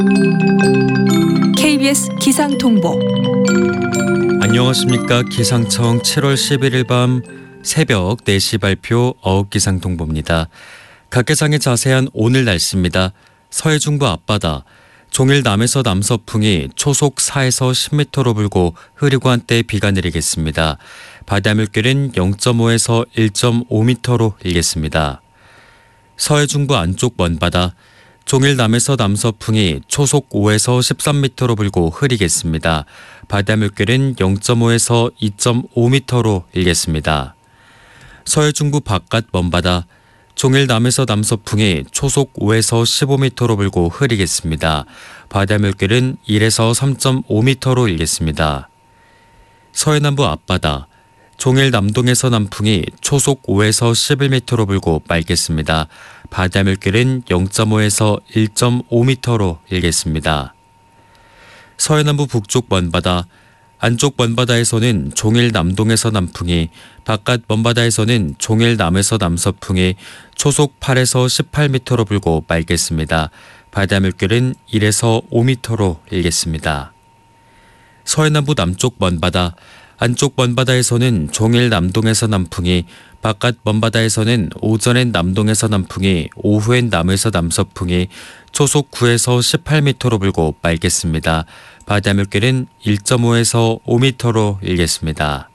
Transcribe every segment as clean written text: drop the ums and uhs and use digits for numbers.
KBS 기상통보. 안녕하십니까. 기상청 7월 11일 밤 새벽 4시 발표 어업기상통보입니다. 각계상의 자세한 오늘 날씨입니다. 서해중부 앞바다, 종일 남에서 남서풍이 초속 4에서 10m로 불고 흐리고 한때 비가 내리겠습니다. 바다 물결은 0.5에서 1.5m로 일겠습니다. 서해중부 안쪽 먼바다, 종일 남에서 남서풍이 초속 5에서 13m로 불고 흐리겠습니다. 바다 물결은 0.5에서 2.5m로 일겠습니다. 서해중부 바깥 먼바다, 종일 남에서 남서풍이 초속 5에서 15m로 불고 흐리겠습니다. 바다 물결은 1에서 3.5m로 일겠습니다. 서해남부 앞바다, 종일 남동에서 남풍이 초속 5에서 11m로 불고 맑겠습니다. 바다 물결은 0.5에서 1.5m로 일겠습니다. 서해남부 북쪽 먼바다, 안쪽 먼바다에서는 종일 남동에서 남풍이, 바깥 먼바다에서는 종일 남에서 남서풍이 초속 8에서 18m로 불고 맑겠습니다. 바다 물결은 1에서 5m로 일겠습니다. 서해남부 남쪽 먼바다, 안쪽 먼바다에서는 종일 남동에서 남풍이, 바깥 먼바다에서는 오전엔 남동에서 남풍이, 오후엔 남에서 남서풍이 초속 9에서 18m로 불고 맑겠습니다. 바다 물결은 1.5에서 5m로 일겠습니다.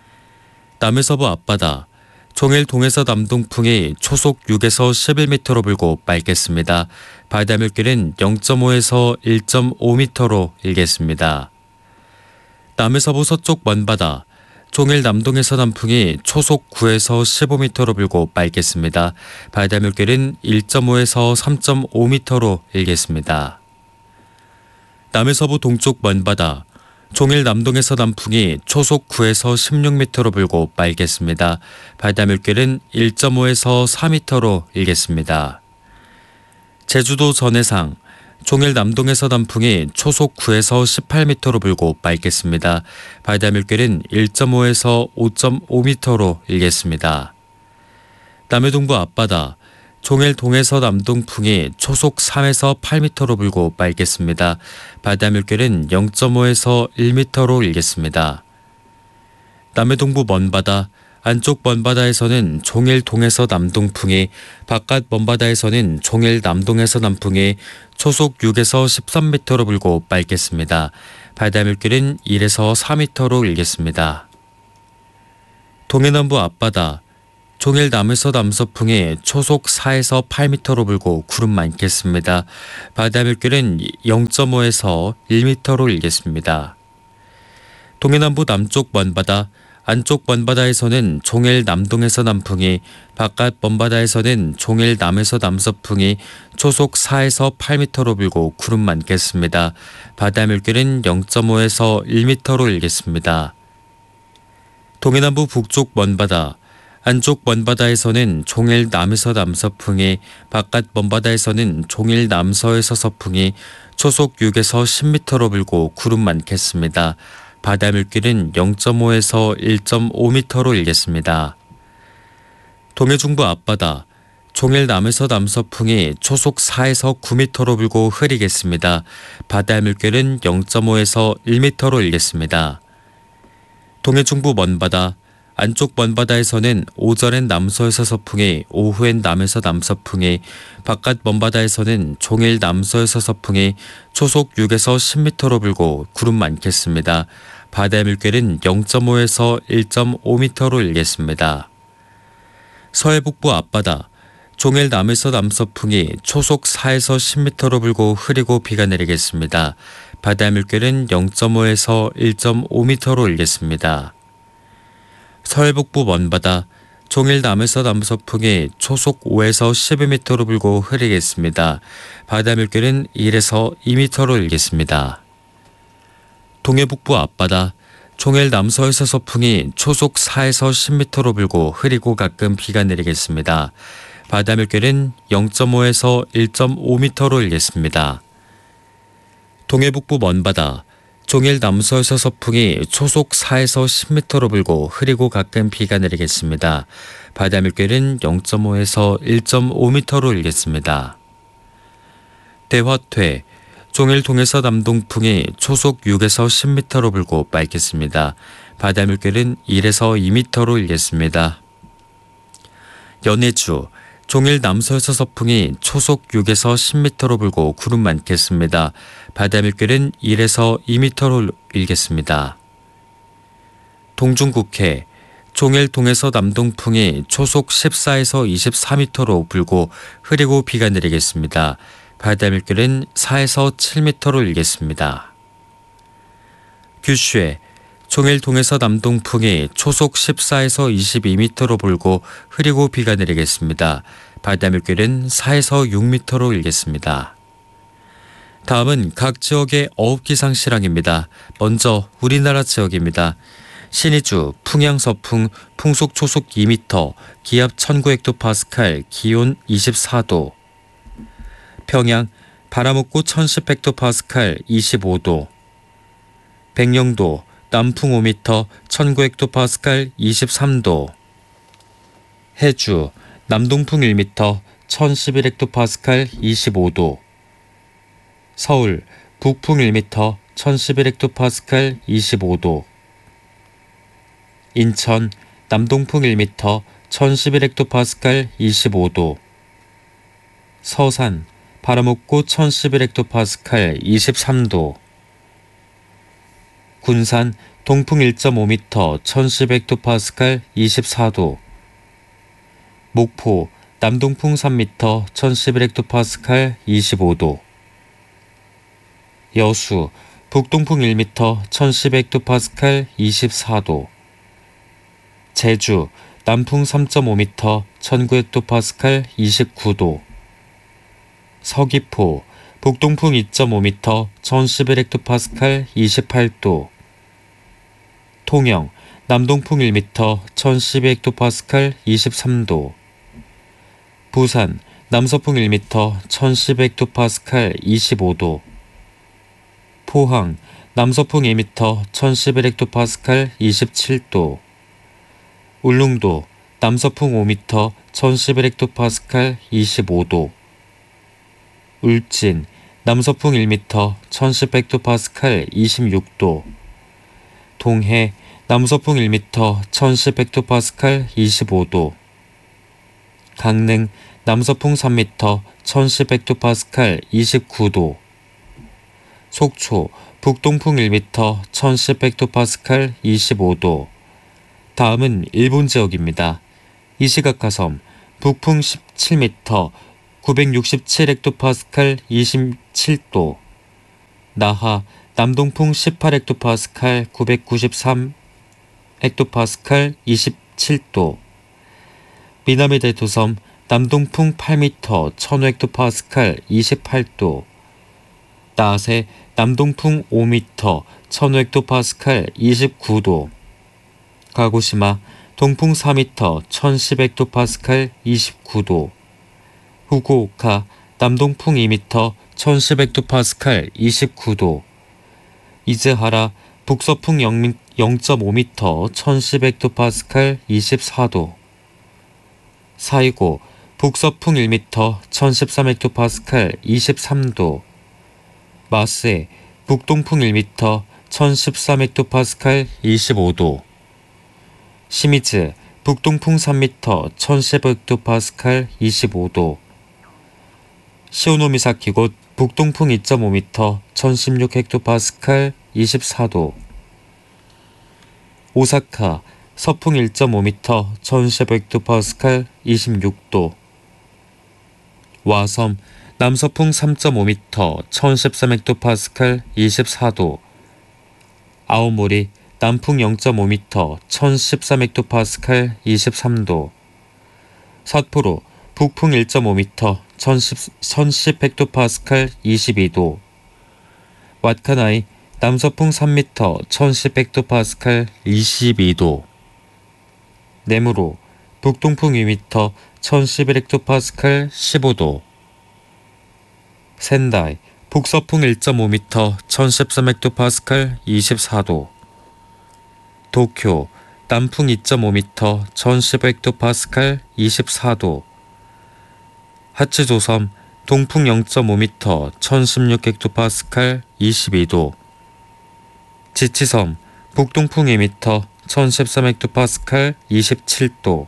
남해서부 앞바다, 종일 동에서 남동풍이 초속 6에서 11m로 불고 맑겠습니다. 바다 물결은 0.5에서 1.5m로 일겠습니다. 남해서부 서쪽 먼바다, 종일 남동에서 남풍이 초속 9에서 15m로 불고 맑겠습니다. 바다 물결은 1.5에서 3.5m로 일겠습니다. 남해서부 동쪽 먼바다, 종일 남동에서 남풍이 초속 9에서 16m로 불고 맑겠습니다. 바다 물결은 1.5에서 4m로 일겠습니다. 제주도 전해상, 종일 남동에서 남풍이 초속 9에서 18m로 불고 맑겠습니다. 바다 물결은 1.5에서 5.5m로 일겠습니다. 남해동부 앞바다, 종일 동에서 남동풍이 초속 3에서 8m로 불고 맑겠습니다. 바다 물결은 0.5에서 1m로 일겠습니다. 남해동부 먼바다, 안쪽 먼바다에서는 종일 동에서 남동풍이, 바깥 먼바다에서는 종일 남동에서 남풍이 초속 6에서 13m로 불고 맑겠습니다. 바다 물결은 1에서 4m로 일겠습니다. 동해남부 앞바다, 종일 남에서 남서풍이 초속 4에서 8m로 불고 구름 많겠습니다. 바다 물결은 0.5에서 1m로 일겠습니다. 동해남부 남쪽 먼바다, 안쪽 먼바다에서는 종일 남동에서 남풍이, 바깥 먼바다에서는 종일 남에서 남서풍이 초속 4에서 8m로 불고 구름 많겠습니다. 바다 물결은 0.5에서 1m로 일겠습니다. 동해남부 북쪽 먼바다, 안쪽 먼바다에서는 종일 남에서 남서풍이, 바깥 먼바다에서는 종일 남서에서 서풍이 초속 6에서 10m로 불고 구름 많겠습니다. 바다 물결은 0.5에서 1.5m로 일겠습니다. 동해중부 앞바다, 종일 남에서 남서풍이 초속 4에서 9m로 불고 흐리겠습니다. 바다 물결은 0.5에서 1m로 일겠습니다. 동해중부 먼바다, 안쪽 먼바다에서는 오전엔 남서에서 서풍이, 오후엔 남에서 남서풍이, 바깥 먼바다에서는 종일 남서에서 서풍이 초속 6에서 10m로 불고 구름 많겠습니다. 바다 물결은 0.5에서 1.5m로 일겠습니다. 서해북부 앞바다, 종일 남에서 남서풍이 초속 4에서 10m로 불고 흐리고 비가 내리겠습니다. 바다 물결은 0.5에서 1.5m로 일겠습니다. 서해북부 먼바다, 종일 남에서 남서풍이 초속 5에서 12m로 불고 흐리겠습니다. 바다 물결은 1에서 2m로 일겠습니다. 동해북부 앞바다, 종일 남서에서 서풍이 초속 4에서 10m로 불고 흐리고 가끔 비가 내리겠습니다. 바다 물결은 0.5에서 1.5m로 일겠습니다. 동해북부 먼바다, 종일 남서에서 서풍이 초속 4에서 10m로 불고 흐리고 가끔 비가 내리겠습니다. 바다 물결은 0.5에서 1.5m로 일겠습니다. 대화퇴, 종일 동에서 남동풍이 초속 6에서 10m로 불고 맑겠습니다. 바다 물결은 1에서 2m로 일겠습니다. 연해주 종일 남서에서 서풍이 초속 6에서 10m로 불고 구름 많겠습니다. 바다 물결은 1에서 2m로 일겠습니다. 동중국해 종일 동에서 남동풍이 초속 14에서 24m로 불고 흐리고 비가 내리겠습니다. 바다 물결은 4에서 7m로 일겠습니다. 규슈에 종일 동에서 남동풍이 초속 14에서 22m로 불고 흐리고 비가 내리겠습니다. 바다 물결은 4에서 6m로 일겠습니다. 다음은 각 지역의 어업 기상 실황입니다. 먼저 우리나라 지역입니다. 신의주 풍향서풍 풍속 초속 2m, 기압 1900헥토파스칼, 기온 24도. 평양 바람없고 1010헥토파스칼 25도. 백령도 남풍 5m 1900헥토파스칼 23도. 해주 남동풍 1m 1011헥토파스칼 25도. 서울 북풍 1m 1011헥토파스칼 25도. 인천 남동풍 1m 1011헥토파스칼 25도. 서산 바람없고 1011헥토파스칼 23도. 군산 동풍 1.5m 1010헥토파스칼 24도. 목포 남동풍 3m 1011헥토파스칼 25도. 여수 북동풍 1m 1010헥토파스칼 24도. 제주 남풍 3.5m 1009헥토파스칼 29도. 서귀포 북동풍 2.5m 1011헥토파스칼 28도. 통영 남동풍 1m 1012헥토파스칼 23도. 부산 남서풍 1m 1010헥토파스칼 25도. 포항 남서풍 2m 1011헥토파스칼 27도. 울릉도 남서풍 5m 1011헥토파스칼 25도. 울진 남서풍 1m 1010헥토파스칼 26도. 동해 남서풍 1m 1010헥토파스칼 25도. 강릉 남서풍 3m 1010헥토파스칼 29도. 속초 북동풍 1m 1010헥토파스칼 25도. 다음은 일본 지역입니다. 이시가카섬 북풍 17m 967헥토파스칼 27도. 나하 남동풍 18헥토파스칼 993헥토파스칼 27도. 미나미 대토섬 남동풍 8m 1000헥토파스칼 28도. 나세 남동풍 5m 1000헥토파스칼 29도. 가고시마 동풍 4m 1010헥토파스칼 29도. 후쿠오카 남동풍 2m 1010헥토파스칼 29도. 이즈하라 북서풍 0.5m 1010헥토파스칼 24도. 사이고 북서풍 1m 1013헥토파스칼 23도. 마세 북동풍 1m 1013헥토파스칼 25도. 시미즈 북동풍 3m 1010헥토파스칼 25도. 시오노미사키 곳 북동풍 2.5m 1016헥토파스칼 24도. 오사카 서풍 1.5m 1015헥토파스칼 26도. 와섬 남서풍 3.5m 1013헥토파스칼 24도. 아오모리 남풍 0.5m 1013헥토파스칼 23도. 삿포로 북풍 1.5m 1010헥토파스칼 22도. 왓카나이 남서풍 3m 1010헥토파스칼 22도. 네무로 북동풍 2m 1011헥토파스칼 15도. 센다이 북서풍 1.5m 1013헥토파스칼 24도. 도쿄 남풍 2.5m 1010헥토파스칼 24도. 하츠조섬 동풍 0.5m 1016헥토파스칼 22도. 지치섬 북동풍 2m 1013헥토파스칼 27도.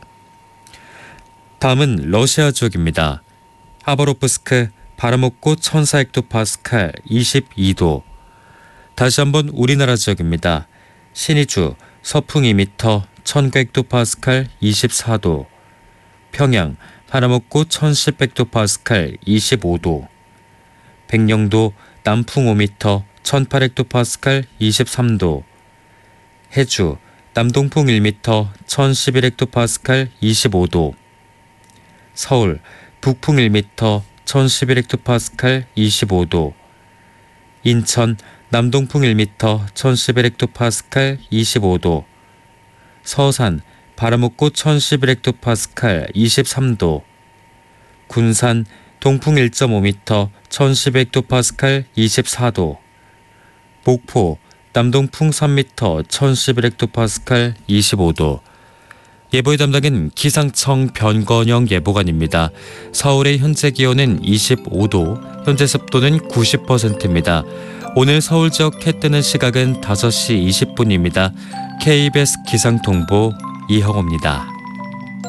다음은 러시아 지역입니다. 하바롭스크 바람업고 1004헥토파스칼 22도. 다시 한번 우리나라 지역입니다. 신의주 서풍 2m 1009헥토파스칼 24도. 평양 바람업고 1010헥토파스칼 25도. 백령도 남풍 5m 1008헥토파스칼 23도. 해주 남동풍 1m 1011헥토파스칼 25도. 서울 북풍 1m 1011헥토파스칼 25도. 인천 남동풍 1m 1011헥토파스칼 25도. 서산 바람업고 1011헥토파스칼 23도. 군산 동풍 1.5m 1010헥토파스칼 24도. 목포 남동풍 3m 1011헥토파스칼 25도. 예보의 담당은 기상청 변건영 예보관입니다. 서울의 현재 기온은 25도, 현재 습도는 90%입니다. 오늘 서울 지역 해 뜨는 시각은 5시 20분입니다. KBS 기상통보 이형호입니다.